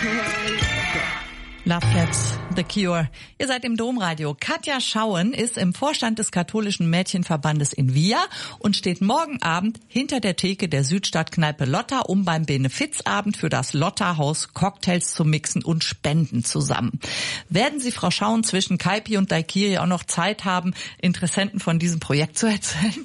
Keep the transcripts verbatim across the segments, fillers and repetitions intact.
Love Cats, The Cure. Ihr seid im Domradio. Katja Schauen ist im Vorstand des katholischen Mädchenverbandes in Via und steht morgen Abend hinter der Theke der Südstadtkneipe Lotta, um beim Benefizabend für das Lotta-Haus Cocktails zu mixen und spenden zusammen. Werden Sie, Frau Schauen, zwischen Kaipi und Daikiri auch noch Zeit haben, Interessenten von diesem Projekt zu erzählen?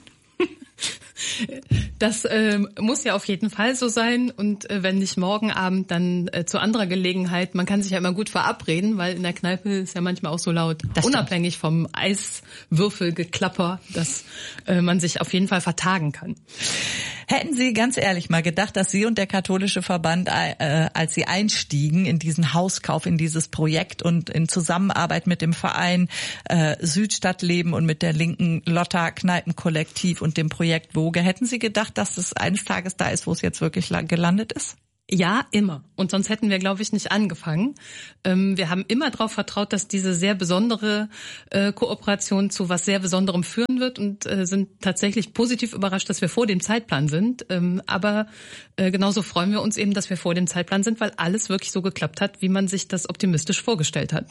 Das äh, muss ja auf jeden Fall so sein und äh, wenn nicht morgen Abend, dann äh, zu anderer Gelegenheit. Man kann sich ja immer gut verabreden, weil in der Kneipe ist ja manchmal auch so laut, das unabhängig stimmt. vom Eiswürfelgeklapper, dass äh, man sich auf jeden Fall vertagen kann. Hätten Sie ganz ehrlich mal gedacht, dass Sie und der katholische Verband, äh, als Sie einstiegen in diesen Hauskauf, in dieses Projekt und in Zusammenarbeit mit dem Verein äh, Südstadtleben und mit der linken Lotta Kneipenkollektiv und dem Projekt Woge, hätten Sie gedacht, dass es eines Tages da ist, wo es jetzt wirklich gelandet ist? Ja, immer. Und sonst hätten wir, glaube ich, nicht angefangen. Ähm, wir haben immer darauf vertraut, dass diese sehr besondere äh, Kooperation zu was sehr Besonderem führen wird und äh, sind tatsächlich positiv überrascht, dass wir vor dem Zeitplan sind. Ähm, aber äh, genauso freuen wir uns eben, dass wir vor dem Zeitplan sind, weil alles wirklich so geklappt hat, wie man sich das optimistisch vorgestellt hat.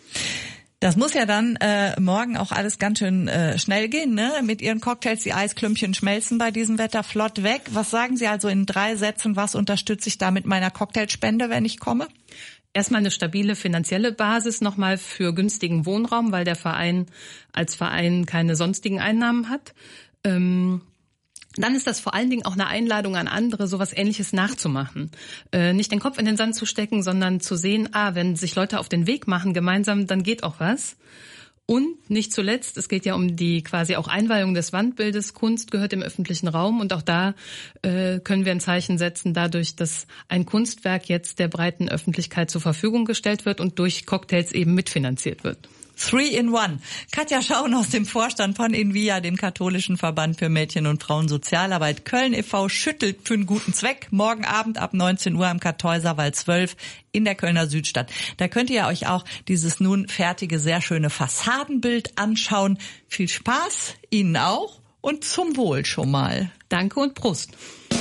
Das muss ja dann äh, morgen auch alles ganz schön äh, schnell gehen, ne? Mit Ihren Cocktails, die Eisklümpchen schmelzen bei diesem Wetter flott weg. Was sagen Sie also in drei Sätzen, was unterstütze ich da mit meiner Cocktailspende, wenn ich komme? Erstmal eine stabile finanzielle Basis nochmal für günstigen Wohnraum, weil der Verein als Verein keine sonstigen Einnahmen hat. Ähm Dann ist das vor allen Dingen auch eine Einladung an andere, sowas Ähnliches nachzumachen. Äh, nicht den Kopf in den Sand zu stecken, sondern zu sehen, ah, wenn sich Leute auf den Weg machen gemeinsam, dann geht auch was. Und nicht zuletzt, es geht ja um die quasi auch Einweihung des Wandbildes. Kunst gehört im öffentlichen Raum und auch da äh, können wir ein Zeichen setzen, dadurch, dass ein Kunstwerk jetzt der breiten Öffentlichkeit zur Verfügung gestellt wird und durch Cocktails eben mitfinanziert wird. Three in one. Katja Schauen aus dem Vorstand von InVia, dem katholischen Verband für Mädchen- und Frauensozialarbeit Köln e V, schüttelt für einen guten Zweck. Morgen Abend ab neunzehn Uhr am Kartäuserwald zwölf in der Kölner Südstadt. Da könnt ihr euch auch dieses nun fertige, sehr schöne Fassadenbild anschauen. Viel Spaß, Ihnen auch und zum Wohl schon mal. Danke und Prost.